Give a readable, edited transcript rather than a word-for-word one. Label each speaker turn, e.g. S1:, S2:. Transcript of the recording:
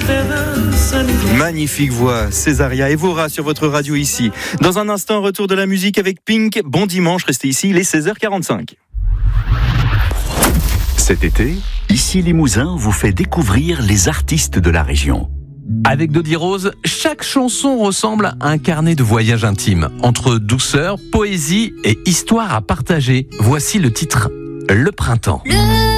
S1: Magnifique voix, Césaria Evora sur votre radio ici. Dans un instant, retour de la musique avec Pink. Bon dimanche, restez ici, il est 16h45.
S2: Cet été, Ici Limousin vous fait découvrir les artistes de la région.
S3: Avec Dodi Rose, chaque chanson ressemble à un carnet de voyage intime, entre douceur, poésie et histoire à partager. Voici le titre « Le printemps ».